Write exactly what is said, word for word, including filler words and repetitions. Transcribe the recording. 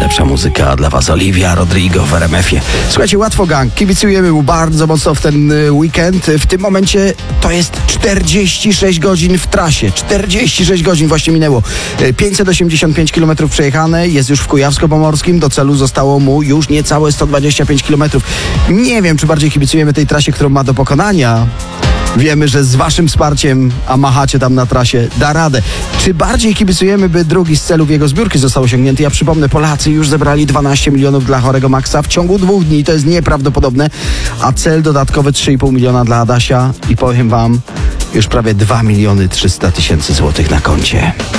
najlepsza muzyka dla was. Olivia Rodrigo w R M F ie. Słuchajcie, Łatwo Gang. Kibicujemy mu bardzo mocno w ten weekend. W tym momencie to jest czterdzieści sześć godzin w trasie. czterdzieści sześć godzin właśnie minęło. pięćset osiemdziesiąt pięć kilometrów przejechane. Jest już w Kujawsko-Pomorskim. Do celu zostało mu już niecałe sto dwadzieścia pięć kilometrów. Nie wiem, czy bardziej kibicujemy tej trasie, którą ma do pokonania. Wiemy, że z waszym wsparciem, a machacie tam na trasie, da radę. Czy bardziej kibicujemy, by drugi z celów jego zbiórki został osiągnięty? Ja przypomnę, Polacy już zebrali dwanaście milionów dla chorego Maxa w ciągu dwóch dni. To jest nieprawdopodobne. A cel dodatkowy trzy i pół miliona dla Adasia. I powiem wam, już prawie dwa miliony trzysta tysięcy złotych na koncie.